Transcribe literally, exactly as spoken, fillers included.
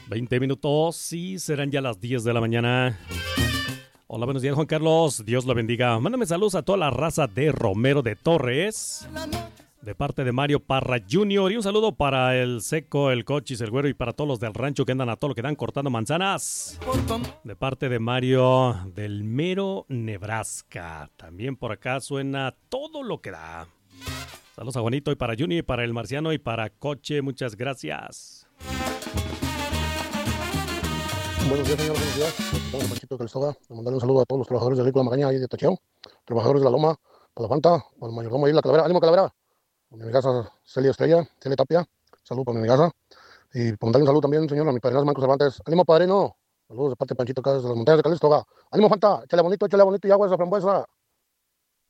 veinte minutos y serán ya las diez de la mañana. Hola, buenos días, Juan Carlos. Dios lo bendiga. Mándame saludos a toda la raza de Romero de Torres, de parte de Mario Parra junior Y un saludo para el Seco, el Cochis, el Güero y para todos los del rancho que andan a todo lo que dan cortando manzanas. De parte de Mario del Mero, Nebraska. También por acá suena todo lo que da. Saludos a Juanito y para Juni, y para el Marciano y para Coche. Muchas gracias. Buenos días, señor, buenos días. Estamos Panchito Calistoga. De mandarle un saludo a todos los trabajadores de Agrícola Magaña y de Tacheo, trabajadores de la Loma, para la Fanta, para el mayordomo ahí, la Calavera. ¡Ánimo, Calavera! Para mi casa Celia Estrella, Celia Tapia. Saludos para mi casa. Y para mandarle un saludo también, señor, a mi padrino Marcos Cervantes. ¡Ánimo, padrino! Saludos de parte de Panchito acá desde las montañas de Calistoga. ¡Ánimo, Fanta! Échale bonito, échale bonito y agua esa frambuesa.